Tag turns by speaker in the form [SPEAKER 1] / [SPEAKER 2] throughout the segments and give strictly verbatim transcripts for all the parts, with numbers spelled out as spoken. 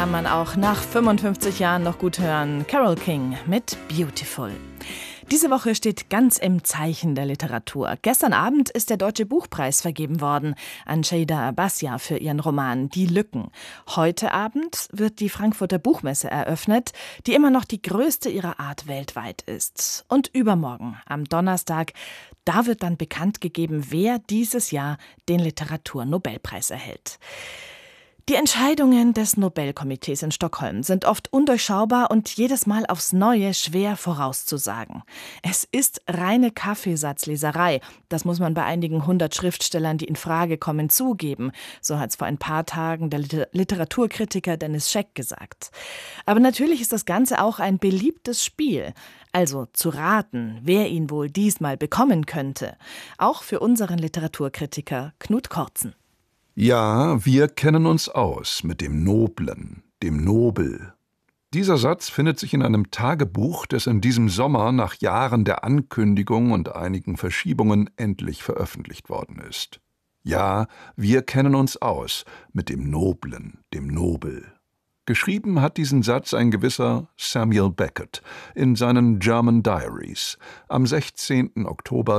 [SPEAKER 1] kann man auch nach fünfundfünfzig Jahren noch gut hören. Carole King mit Beautiful. Diese Woche steht ganz im Zeichen der Literatur. Gestern Abend ist der Deutsche Buchpreis vergeben worden an Şeyda Abbasya für ihren Roman Die Lücken. Heute Abend wird die Frankfurter Buchmesse eröffnet, die immer noch die größte ihrer Art weltweit ist. Und übermorgen, am Donnerstag, da wird dann bekannt gegeben, wer dieses Jahr den Literaturnobelpreis erhält. Die Entscheidungen des Nobelkomitees in Stockholm sind oft undurchschaubar und jedes Mal aufs Neue schwer vorauszusagen. Es ist reine Kaffeesatzleserei. Das muss man bei einigen hundert Schriftstellern, die in Frage kommen, zugeben. So hat es vor ein paar Tagen der Liter- Literaturkritiker Dennis Scheck gesagt. Aber natürlich ist das Ganze auch ein beliebtes Spiel. Also zu raten, wer ihn wohl diesmal bekommen könnte. Auch für unseren Literaturkritiker Knut Kortzen.
[SPEAKER 2] Ja, wir kennen uns aus mit dem Noblen, dem Nobel. Dieser Satz findet sich in einem Tagebuch, das in diesem Sommer nach Jahren der Ankündigung und einigen Verschiebungen endlich veröffentlicht worden ist. Ja, wir kennen uns aus mit dem Noblen, dem Nobel. Geschrieben hat diesen Satz ein gewisser Samuel Beckett in seinen German Diaries am sechzehnten Oktober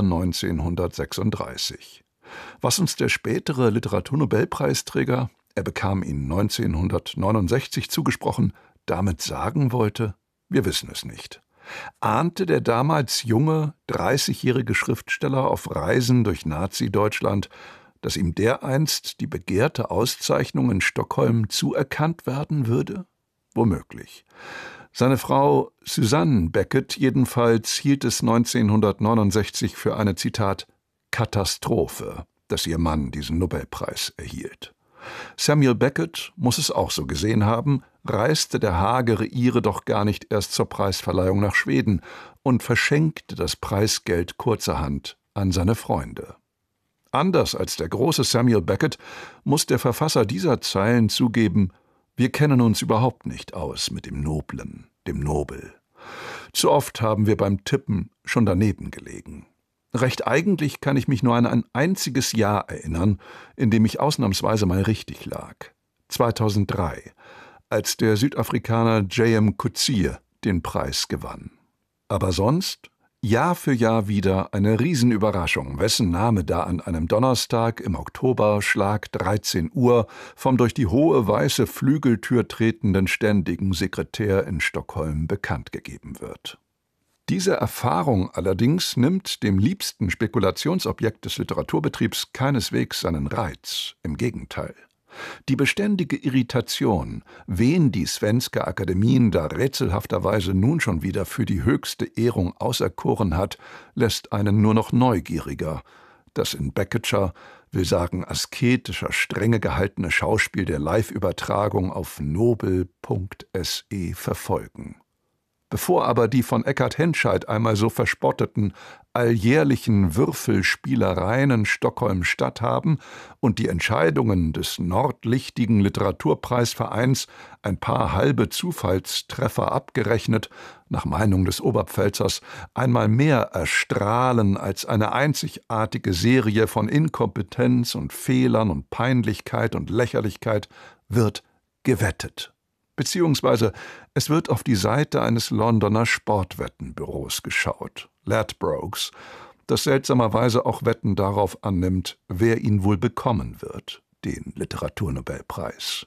[SPEAKER 2] neunzehnhundertsechsunddreißig. Was uns der spätere Literaturnobelpreisträger, er bekam ihn neunzehnhundertneunundsechzig zugesprochen, damit sagen wollte, wir wissen es nicht. Ahnte der damals junge, dreißigjährige Schriftsteller auf Reisen durch Nazi-Deutschland, dass ihm dereinst die begehrte Auszeichnung in Stockholm zuerkannt werden würde? Womöglich. Seine Frau Susanne Beckett jedenfalls hielt es neunzehnhundertneunundsechzig für eine, Zitat, Katastrophe, dass ihr Mann diesen Nobelpreis erhielt. Samuel Beckett muss es auch so gesehen haben, reiste der hagere Ire doch gar nicht erst zur Preisverleihung nach Schweden und verschenkte das Preisgeld kurzerhand an seine Freunde. Anders als der große Samuel Beckett muss der Verfasser dieser Zeilen zugeben, wir kennen uns überhaupt nicht aus mit dem Noblen, dem Nobel. Zu oft haben wir beim Tippen schon daneben gelegen. Recht eigentlich kann ich mich nur an ein einziges Jahr erinnern, in dem ich ausnahmsweise mal richtig lag. zweitausenddrei, als der Südafrikaner J M Coetzee den Preis gewann. Aber sonst Jahr für Jahr wieder eine Riesenüberraschung, wessen Name da an einem Donnerstag im Oktober, Schlag dreizehn Uhr, vom durch die hohe weiße Flügeltür tretenden ständigen Sekretär in Stockholm bekannt gegeben wird. Diese Erfahrung allerdings nimmt dem liebsten Spekulationsobjekt des Literaturbetriebs keineswegs seinen Reiz, im Gegenteil. Die beständige Irritation, wen die Svenska Akademien da rätselhafterweise nun schon wieder für die höchste Ehrung auserkoren hat, lässt einen nur noch neugieriger, das in Beckettscher, will sagen asketischer Strenge gehaltene Schauspiel der Live-Übertragung auf nobel punkt se verfolgen. Bevor aber die von Eckhard Henscheid einmal so verspotteten alljährlichen Würfelspielereien in Stockholm statthaben und die Entscheidungen des nordlichtigen Literaturpreisvereins ein paar halbe Zufallstreffer abgerechnet, nach Meinung des Oberpfälzers, einmal mehr erstrahlen als eine einzigartige Serie von Inkompetenz und Fehlern und Peinlichkeit und Lächerlichkeit, wird gewettet. Beziehungsweise es wird auf die Seite eines Londoner Sportwettenbüros geschaut, Ladbrokes, das seltsamerweise auch Wetten darauf annimmt, wer ihn wohl bekommen wird, den Literaturnobelpreis.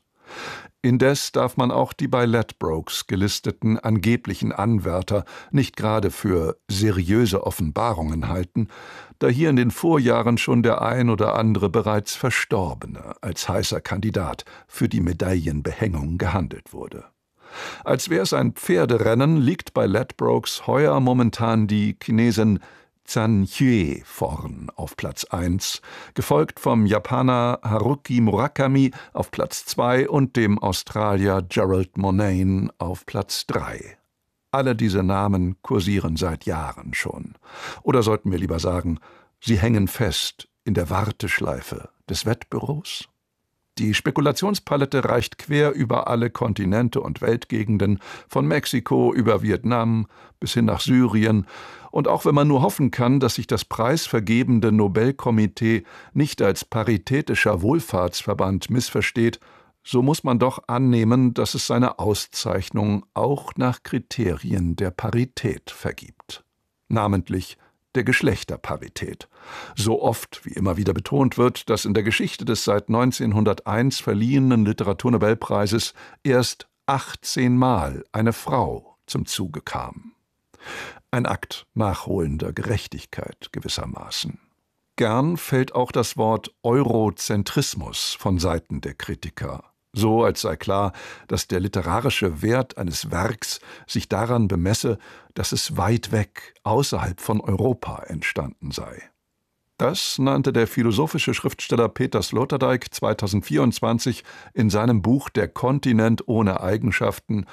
[SPEAKER 2] Indes darf man auch die bei Ladbrokes gelisteten angeblichen Anwärter nicht gerade für seriöse Offenbarungen halten, da hier in den Vorjahren schon der ein oder andere bereits Verstorbene als heißer Kandidat für die Medaillenbehängung gehandelt wurde. Als wäre es ein Pferderennen, liegt bei Ladbrokes heuer momentan die Chinesin Zhang Yue vorn auf Platz eins, gefolgt vom Japaner Haruki Murakami auf Platz zwei und dem Australier Gerald Murnane auf Platz drei. Alle diese Namen kursieren seit Jahren schon. Oder sollten wir lieber sagen, sie hängen fest in der Warteschleife des Wettbüros? Die Spekulationspalette reicht quer über alle Kontinente und Weltgegenden, von Mexiko über Vietnam bis hin nach Syrien. Und auch wenn man nur hoffen kann, dass sich das preisvergebende Nobelkomitee nicht als paritätischer Wohlfahrtsverband missversteht, so muss man doch annehmen, dass es seine Auszeichnung auch nach Kriterien der Parität vergibt. Namentlich der Geschlechterparität. So oft, wie immer wieder betont wird, dass in der Geschichte des seit neunzehnhunderteins verliehenen Literaturnobelpreises erst achtzehn Mal eine Frau zum Zuge kam. Ein Akt nachholender Gerechtigkeit gewissermaßen. Gern fällt auch das Wort Eurozentrismus von Seiten der Kritiker. So als sei klar, dass der literarische Wert eines Werks sich daran bemesse, dass es weit weg, außerhalb von Europa entstanden sei. Das nannte der philosophische Schriftsteller Peter Sloterdijk zweitausendvierundzwanzig in seinem Buch »Der Kontinent ohne Eigenschaften«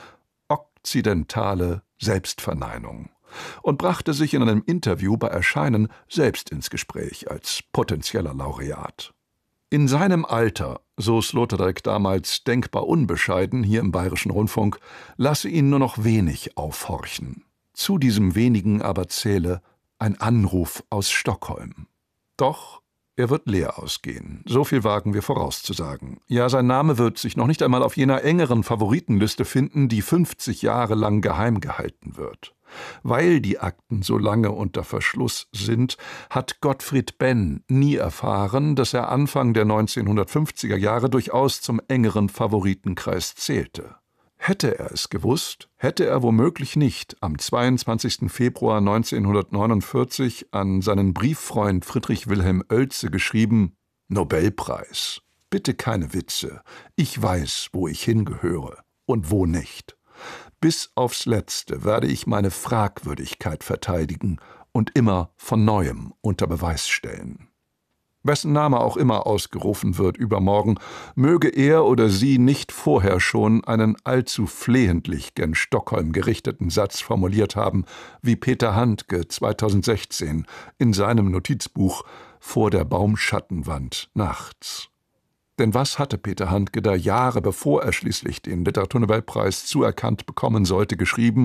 [SPEAKER 2] okzidentale Selbstverneinung und brachte sich in einem Interview bei Erscheinen selbst ins Gespräch als potenzieller Laureat. In seinem Alter, so Sloterdijk damals denkbar unbescheiden hier im Bayerischen Rundfunk, lasse ihn nur noch wenig aufhorchen. Zu diesem wenigen aber zähle ein Anruf aus Stockholm. Doch er wird leer ausgehen, so viel wagen wir vorauszusagen. Ja, sein Name wird sich noch nicht einmal auf jener engeren Favoritenliste finden, die fünfzig Jahre lang geheim gehalten wird. Weil die Akten so lange unter Verschluss sind, hat Gottfried Benn nie erfahren, dass er Anfang der neunzehnhundertfünfziger Jahre durchaus zum engeren Favoritenkreis zählte. Hätte er es gewusst, hätte er womöglich nicht am zweiundzwanzigsten Februar neunzehnhundertneunundvierzig an seinen Brieffreund Friedrich Wilhelm Oelze geschrieben: »Nobelpreis, bitte keine Witze, ich weiß, wo ich hingehöre und wo nicht. Bis aufs Letzte werde ich meine Fragwürdigkeit verteidigen und immer von Neuem unter Beweis stellen.« Wessen Name auch immer ausgerufen wird übermorgen, möge er oder sie nicht vorher schon einen allzu flehentlich gen Stockholm gerichteten Satz formuliert haben, wie Peter Handke zweitausendsechzehn in seinem Notizbuch »Vor der Baumschattenwand nachts«. Denn was hatte Peter Handke da Jahre bevor er schließlich den Literaturnobelpreis zuerkannt bekommen sollte, geschrieben?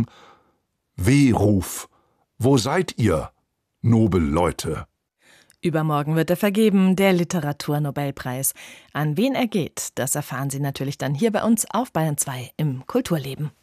[SPEAKER 2] »Wehruf! Wo seid ihr, Nobelleute?«
[SPEAKER 1] Übermorgen wird er vergeben, der Literaturnobelpreis. An wen er geht, das erfahren Sie natürlich dann hier bei uns auf Bayern zwei im Kulturleben.